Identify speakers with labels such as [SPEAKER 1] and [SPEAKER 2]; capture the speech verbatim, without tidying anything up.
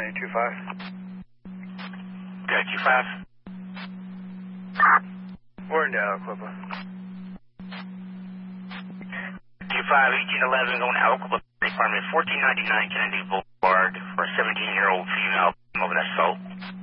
[SPEAKER 1] County two five.
[SPEAKER 2] Okay, two five.
[SPEAKER 1] We're in Dallas, Clipper.
[SPEAKER 2] two five, eighteen eleven, going to Alcala Department, fourteen ninety-nine Kennedy Boulevard for a seventeen-year-old female of an assault.